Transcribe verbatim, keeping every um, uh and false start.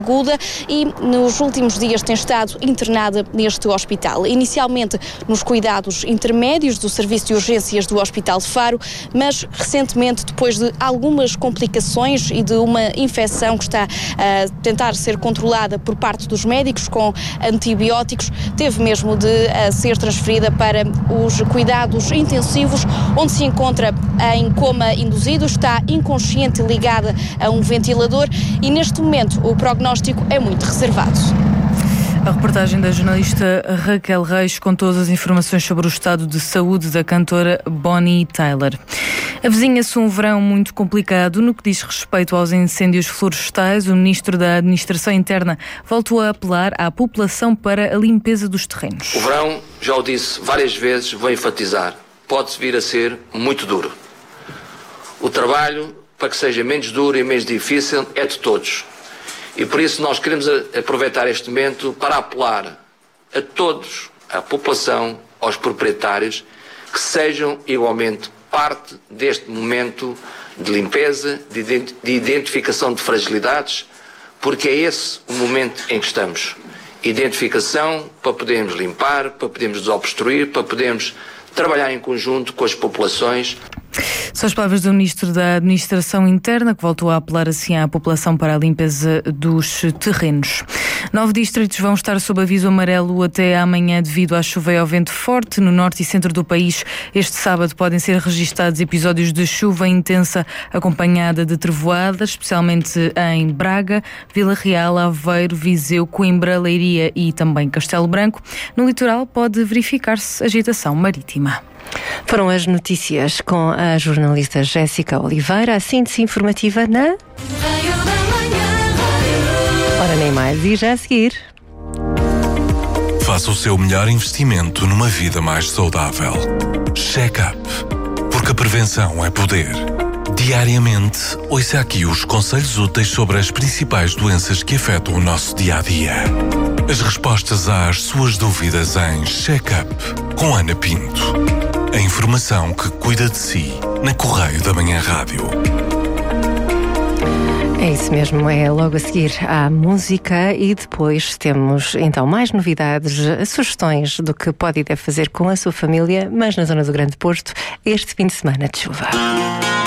aguda e nos últimos dias tem estado internada neste hospital. Inicialmente nos cuidados intermédios do Serviço de Urgências do Hospital de Faro, mas recentemente, depois de algumas complicações e de uma infecção que está a tentar ser controlada por parte dos médicos com antibióticos, teve mesmo de uh, ser transferida para os cuidados intensivos, onde se encontra em coma induzido, está inconsciente, ligada a um ventilador e neste momento o prognóstico é muito reservado. A reportagem da jornalista Raquel Reis com todas as informações sobre o estado de saúde da cantora Bonnie Tyler. Avizinha-se um verão muito complicado no que diz respeito aos incêndios florestais. O ministro da Administração Interna voltou a apelar à população para a limpeza dos terrenos. O verão, já o disse várias vezes, vou enfatizar, pode vir a ser muito duro. O trabalho, para que seja menos duro e menos difícil, é de todos. E por isso nós queremos aproveitar este momento para apelar a todos, à população, aos proprietários, que sejam igualmente parte deste momento de limpeza, de identificação de fragilidades, porque é esse o momento em que estamos. Identificação para podermos limpar, para podermos desobstruir, para podermos trabalhar em conjunto com as populações. São as palavras do Ministro da Administração Interna, que voltou a apelar assim à população para a limpeza dos terrenos. Nove distritos vão estar sob aviso amarelo até amanhã devido à chuva e ao vento forte. No norte e centro do país, este sábado podem ser registados episódios de chuva intensa acompanhada de trevoadas, especialmente em Braga, Vila Real, Aveiro, Viseu, Coimbra, Leiria e também Castelo Branco. No litoral pode verificar-se agitação marítima. Foram as notícias com a jornalista Jéssica Oliveira, a síntese informativa na... Ora, nem mais, e já a seguir. Faça o seu melhor investimento numa vida mais saudável. Check-up, porque a prevenção é poder. Diariamente, ouça aqui os conselhos úteis sobre as principais doenças que afetam o nosso dia-a-dia. As respostas às suas dúvidas em Check-up, com Ana Pinto. A informação que cuida de si, na Correio da Manhã Rádio. É isso mesmo, é logo a seguir à música e depois temos então mais novidades, sugestões do que pode e deve fazer com a sua família, mas na zona do Grande Porto, este fim de semana de chuva.